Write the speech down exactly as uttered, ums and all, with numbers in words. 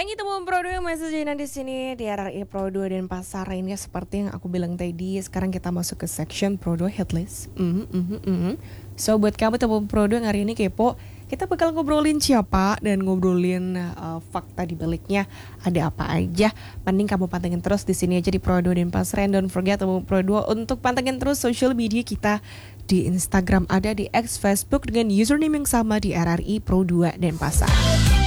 Thank you teman Pro dua yang masih join di sini di R R I Pro dua dan Pasar ini seperti yang aku bilang tadi. Sekarang kita masuk ke section Pro dua Headlist. Mm, mm, mm. So buat kamu teman Pro dua yang hari ini kepo, kita bakal ngobrolin siapa dan ngobrolin uh, fakta di baliknya ada apa aja. Mending kamu pantengin terus di sini aja di Pro dua dan Pasar. And don't forget teman Pro dua untuk pantengin terus social media kita. Di Instagram ada, di X, Facebook dengan username yang sama di R R I Pro dua dan Pasar.